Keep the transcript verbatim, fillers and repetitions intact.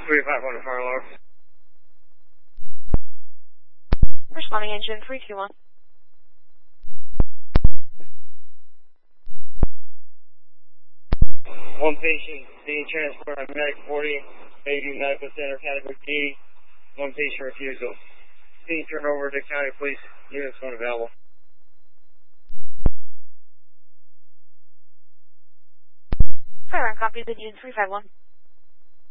three five one fire alarm. Responding engine three two one. One patient being transported on Medic forty, Bayview Medical Center, Category D. One patient refusal. Being turned over to County Police, units unavailable. Fire on copy, the unit three five one.